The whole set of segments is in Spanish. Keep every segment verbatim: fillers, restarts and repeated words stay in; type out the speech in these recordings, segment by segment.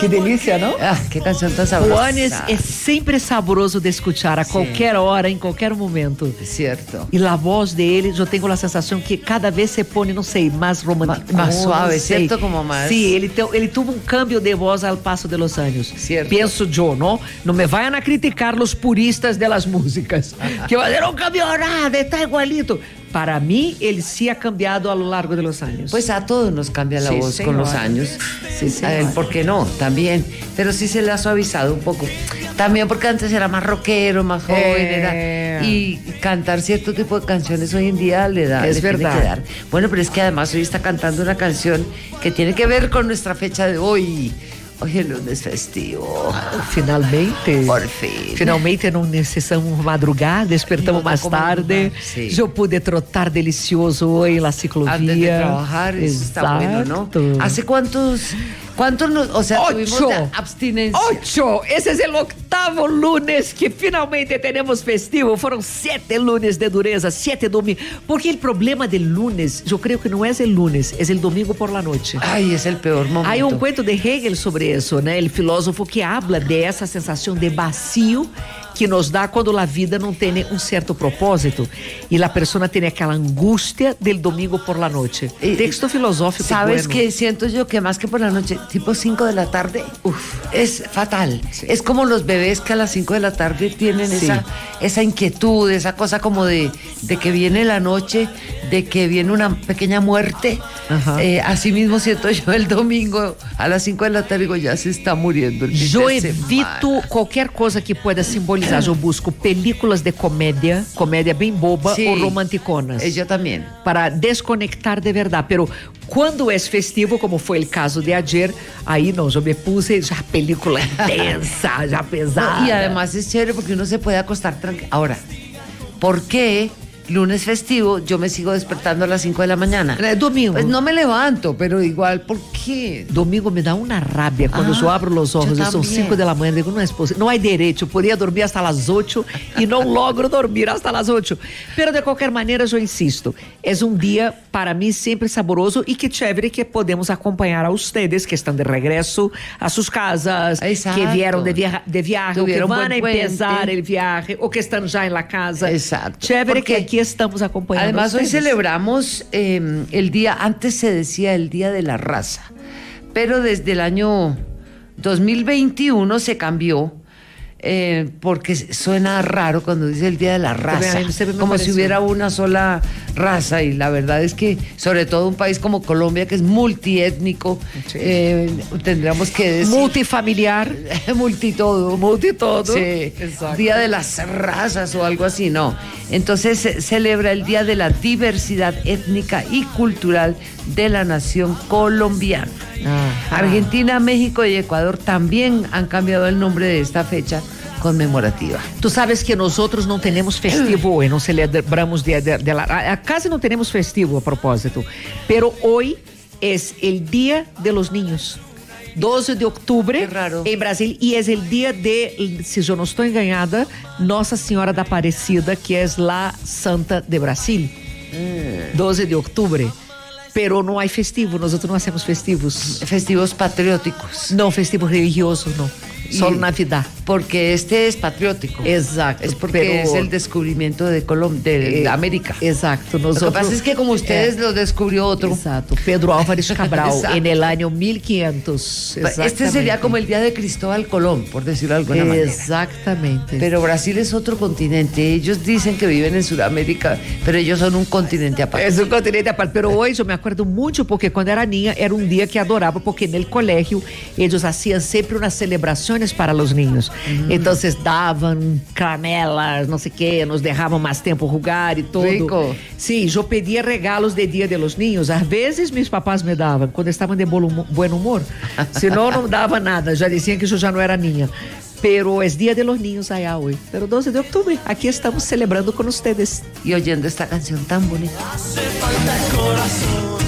Que delícia, não? Ah, que canção tão saborosa. Juanes é sempre saboroso de escuchar a qualquer hora, em qualquer momento. Certo. E a voz dele, eu tenho a sensação que cada vez se põe, não sei, mais romântico. Mais suave, certo? Como mais... Sim, ele, te, ele teve um cambio de voz ao passo de los anos. Certo. Penso eu, não? Não me vayan a criticar os puristas de las músicas. Que vai dizer, não cambiou nada, está igualito. Para mí, él sí ha cambiado a lo largo de los años. Pues a todos nos cambia la sí, voz señor. con los años. Sí, eh, ¿Por qué no? También. Pero sí se le ha suavizado un poco. También porque antes era más rockero, más joven. Eh... Era, y cantar cierto tipo de canciones hoy en día le da. Es le verdad. Tiene que dar. Bueno, pero es que además hoy está cantando una canción que tiene que ver con nuestra fecha de hoy. Hoje é lunes festivo. Finalmente. Por fim. Finalmente não necessitamos madrugar, despertamos mais tarde. Eu pude trotar delicioso hoje na ciclovia. Antes de trabajar, isso está bueno, ¿no? ¿Hace cuántos, cuántos, no, o sea, Ocho. tuvimos de abstinencia? Ocho! Esse é o octavo lunes que finalmente temos festivo. Foram sete lunes de dureza, sete domingos. Porque o problema do lunes, eu creio que não é o lunes, é o domingo por la noite. Ai, esse é o pior momento. Há um cuento de Hegel sobre isso, né? O filósofo que habla dessa sensação de vazio que nos dá quando a vida não tem um certo propósito e a pessoa tem aquela angústia del domingo por la noite. Y, Texto filosófico. ¿Sabes bueno. qué siento yo? Que más que por la noche, tipo cinco de la tarde, uf, es fatal. Sí. Es como los bebés que a las cinco de la tarde tienen sí. esa, esa inquietud, esa cosa como de, de que viene la noche, de que viene una pequeña muerte. Eh, así mismo siento yo el domingo a las cinco de la tarde, digo, ya se está muriendo. Eu evito qualquer coisa que pueda simbolizar. Eu busco películas de comédia, comédia bem boba sí, ou romanticonas. Eu também. Para desconectar de verdade. Pero quando é festivo, como foi o caso de ayer, aí não, eu me puse já película intensa, já pesada. E además é chévere porque uno se pode acostar tranquilo. Ahora, ¿por qué lunes festivo yo me sigo despertando a las cinco de la mañana? É domingo. Pues no me levanto, pero igual, ¿por qué? Domingo me dá uma rábia quando ah, eu abro os olhos e são cinco de la manhã, digo, não é possível, não há direito, eu poderia dormir hasta las ocho e não logro dormir hasta las ocho. Pero de qualquer maneira, eu insisto, é um dia para mim sempre saboroso e que chévere que podemos acompanhar a ustedes que estão de regresso a suas casas, Exacto. que vieram de, via de viagem, ou que vão a empezar puente. el viaje, ou que estão já em la casa. Exacto. Chévere Porque que aqui estamos acompanhando. Además, hoy celebramos eh, el día, antes se decía el Día de la Raza, pero desde el año dos mil veintiuno se cambió. Eh, porque suena raro cuando dice el Día de la Raza, como si hubiera una sola raza, y la verdad es que sobre todo un país como Colombia que es multiétnico, sí. eh, tendríamos que decir multifamiliar, multitodo, multitodo, sí. Día de las razas o algo así, no. Entonces se celebra el Día de la Diversidad Étnica y Cultural de la Nación Colombiana. Ajá. Argentina, México y Ecuador también han cambiado el nombre de esta fecha conmemorativa. Tu sabes que nós outros não temos festivo hoje, não celebramos dia de, de la, quase não temos festivo a propósito, pero hoy es el Día de los Niños. doze de outubro em Brasília, e é o dia de, se eu não estou enganada, Nossa Senhora da Aparecida, que é la Santa de Brasil. Hum. doze de outubro. Pero não há festivo, nós outros não hacemos festivos. Festivos patrióticos. Não, festivo religioso, não. Solo Navidad. Porque este es patriótico. Exacto. Es porque pero, es el descubrimiento de Colombia, de eh, América. Exacto. Nosotros, lo que pasa es que como ustedes eh, lo descubrió otro. Exacto. Pedro Álvares Cabral en el año mil quinientos. Este sería como el día de Cristóbal Colón, por decirlo de alguna manera. Exactamente. Pero Brasil es otro continente. Ellos dicen que viven en Sudamérica, pero ellos son un continente aparte. Es un continente aparte. Pero hoy yo me acuerdo mucho porque cuando era niña era un día que adoraba porque en el colegio ellos hacían siempre unas celebraciones para los niños. Mm. Entonces daban caramelas, no sé qué, nos dejaban más tiempo jugar y todo. Rico. Sí, yo pedía regalos de Día de los Niños. A veces mis papás me daban cuando estaban de buen humor. Si no, no daba nada. Ya decían que yo ya no era niña. Pero es Día de los Niños allá hoy. Pero doce de octubre, aquí estamos celebrando con ustedes. Y oyendo esta canción tan bonita. Hace falta el corazón.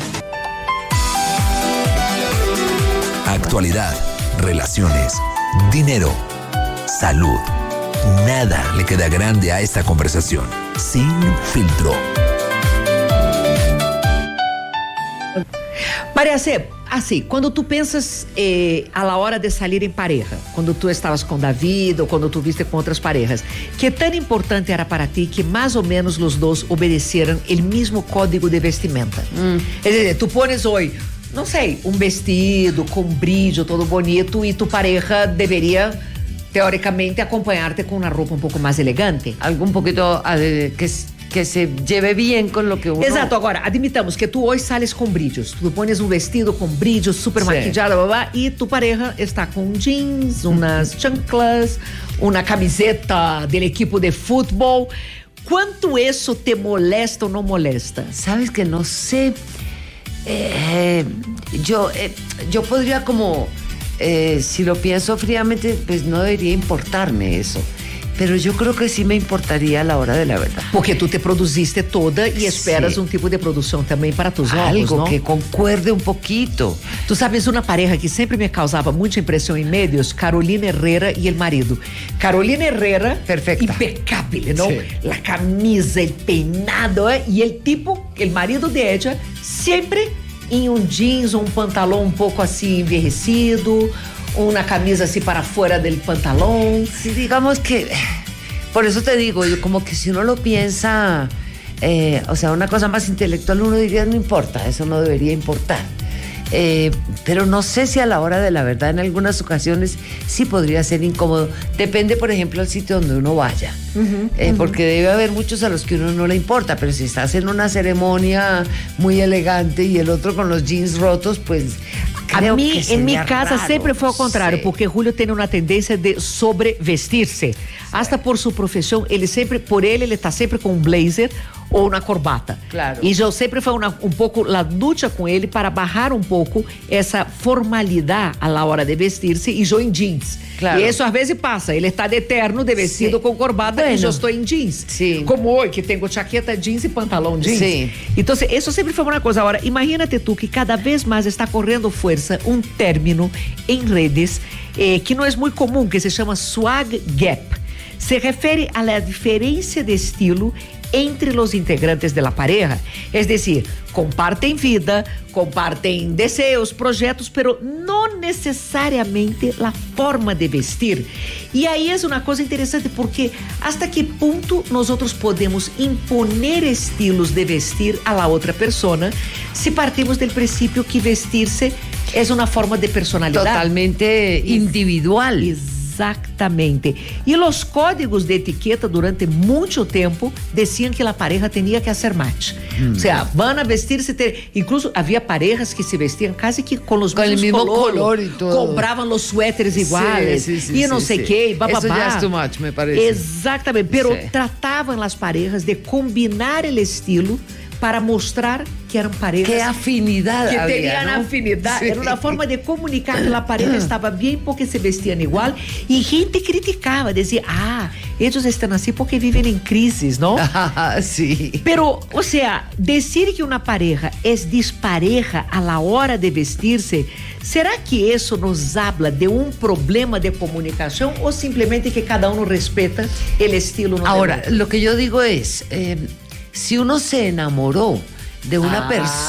Actualidad, relaciones, dinero, salud. Nada le queda grande a esta conversación. Sin filtro. María C., Assim, quando tu pensas eh, a la hora de salir em pareja, quando tu estavas com David ou quando tu viste com outras parejas, que tão importante era para ti que mais ou menos os dois obedeceram o mesmo código de vestimenta? Hum. É dizer, tu pones hoje, não sei, um vestido com brilho todo bonito e tu pareja deveria, teoricamente, acompanhar-te com uma roupa um pouco mais elegante. Algo um pouquinho uh, que que se lleve bien con lo que uno... Exato, agora, admitamos que tu hoje sales com brilhos, tu pones um vestido com brilhos, super maquillado, blá, blá, e tu pareja está com jeans, umas chanclas, uma camiseta do equipo de futebol. Quanto isso te molesta ou não molesta? Sabes que no sé, eh, yo, eh, yo podría como, eh, si lo pienso fríamente, pues no debería importarme eso. Pero yo creo que sí me importaría a la hora de la verdad. Porque tú te produziste toda y esperas sí. un tipo de producción también para tus ojos, Algo ¿no? que concuerde un poquito. Tú sabes una pareja que siempre me causaba mucha impresión en medios, Carolina Herrera y el marido. Carolina Herrera, perfecta, impecable, ¿no? Sí. La camisa, el peinado, ¿eh? Y el tipo, el marido de ella, siempre en un jeans o un pantalón un poco así envejecido, una camisa así para afuera del pantalón. Sí, digamos que, por eso te digo, yo como que si uno lo piensa, eh, o sea, una cosa más intelectual, uno diría, no importa, eso no debería importar. Eh, pero no sé si a la hora de la verdad en algunas ocasiones sí podría ser incómodo. Depende, por ejemplo, del sitio donde uno vaya. Uh-huh, eh, uh-huh. Porque debe haber muchos a los que uno no le importa, pero si estás en una ceremonia muy elegante y el otro con los jeans rotos, pues... A mí, en mi casa, raro, siempre fue al contrario, sí. porque Julio tiene una tendencia de sobrevestirse. Sí. Hasta por su profesión, ele sempre, por ele, ele está sempre com um blazer ou uma corbata. Claro. E eu sempre foi uma, um pouco la luta com ele para barrar um pouco essa formalidade à la hora de vestir-se e eu em jeans. Claro. E isso às vezes passa, ele está de terno, de vestido sí. com corbata bueno. E eu estou em jeans. Sí. Como hoje, que tenho chaqueta jeans e pantalão jeans. Sí. Então, isso sempre foi uma coisa. Agora, imagínate tu que cada vez mais está correndo fuerza um término em redes eh, que não é muito comum, que se chama swag gap. Se refere a la diferença de estilo entre os integrantes de la pareja. Es decir, compartem vida, compartem deseos, projetos, pero não necessariamente a forma de vestir. E aí é uma coisa interessante porque hasta que ponto nós outros podemos imponer estilos de vestir a la outra persona se partimos do princípio que vestir-se é uma forma de personalidade totalmente individual. Exactamente. E os códigos de etiqueta durante muito tempo diziam que a pareja tinha que fazer match. Hum. Ou seja, van a vestir-se. Ter... Incluso havia parejas que se vestiam quase que com os com mesmos mesmo colores, color e todo. Compravam os suéteres iguais sí, sí, sí, e não sí, sei o sí. que, bababá. Isso já é too much, me parece. Exatamente. Pero sí. tratavam as parejas de combinar o estilo para mostrar que eram parejas... Que afinidade Que havia, teriam afinidade. Sí. Era uma forma de comunicar que a pareja estava bem porque se vestiam igual. E gente criticava, dizia, ah, eles estão assim porque vivem em crises, não? Ah, sim. Pero, o sea, dizer que uma pareja é dispareja a la hora de vestir-se, será que isso nos habla de um problema de comunicação ou simplesmente que cada um respeita o estilo? No Ahora, lo que yo digo es... Eh, si uno se enamoró de una ah.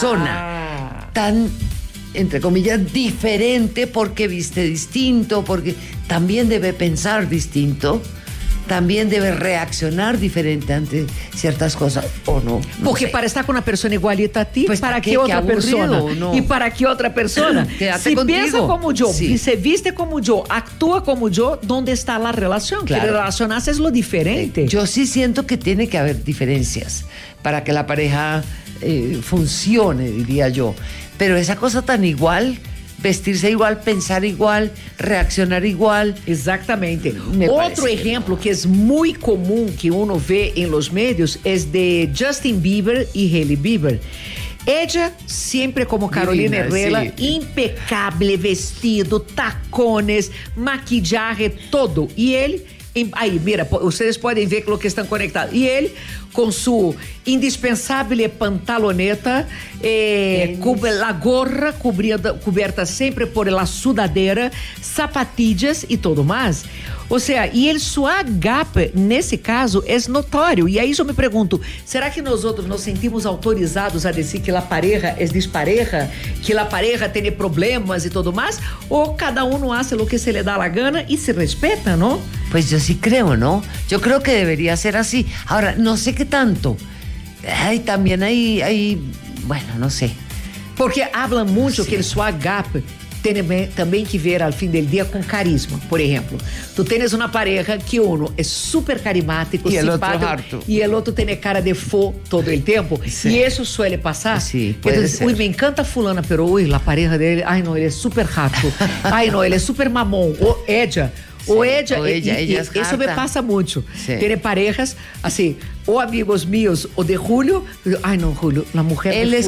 persona tan, entre comillas, diferente porque viste distinto, porque también debe pensar distinto, también debe reaccionar diferente ante ciertas cosas, ¿o no? no porque sé. para estar con una persona igualita a ti, pues ¿para qué, qué otra qué persona? No. ¿Y para qué otra persona? Quédate si contigo. piensa como yo, sí. y se viste como yo, actúa como yo, ¿dónde está la relación? Claro. Que relacionarse es lo diferente. Yo sí siento que tiene que haber diferencias para que la pareja eh, funcione, diría yo. Pero esa cosa tan igual... vestirse igual, pensar igual, reaccionar igual. Exatamente. Me Outro exemplo que é muito comum que uno vê em los medios é de Justin Bieber e Hailey Bieber. Ella sempre como Carolina Divina, Herrera, sí. impecável vestido, tacones, maquillaje, todo. E ele Aí, mira, vocês podem ver que estão conectados. E ele, com sua indispensável pantaloneta, eh, a gorra cobrida, coberta sempre por la sudadeira, sapatilhas e tudo mais. Ou seja, e ele, sua agape, nesse caso, é notório. E aí eu me pergunto, será que nós outros nos sentimos autorizados a dizer que a pareja é despareja, que a pareja tem problemas e tudo mais? Ou cada um hace lo que se le da la gana e se respeta, não? Pues yo sí creo, ¿no? Yo creo que debería ser así. Ahora, no sé qué tanto. Ay, también hay, hay, bueno, no sé. Porque hablan muito sí. que el su agape tem também que ver ao fim do dia com carisma. Por exemplo, tu tens uma pareja que um é super carismático, e simpático, e o outro tem cara de fo todo o tempo. Sim. E isso suele passar. Sim, pode ser. Ui, me encanta fulana, pero ui, a pareja dele, ai não, ele é super rato. Ai não, ele é super mamão. Ou Edia. Ou Edia, o ella, e, ella e, isso me passa muito. Sí. Tem parejas, assim, ou amigos meus, ou de Julio, ai não, Julio, a mulher Ele